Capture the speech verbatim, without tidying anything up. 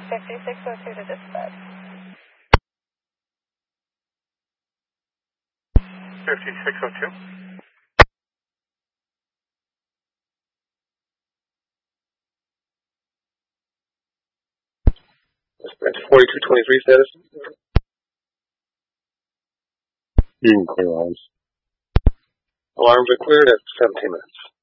fifty-six oh two to dispatch. fifty-six oh two. Dispatch forty-two twenty-three status. You can clear eyes. Alarms are cleared at seventeen minutes.